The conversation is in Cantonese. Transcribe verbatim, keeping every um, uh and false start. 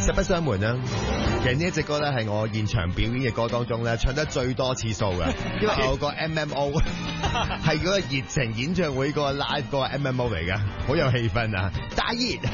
實不相瞞啊，其實呢一隻歌咧係我現場表演嘅歌當中咧唱得最多次數嘅，因為我有個 M M O 係嗰個熱情演唱會嗰個 live 嗰個 M M O 嚟嘅，好有氣氛啊！大熱。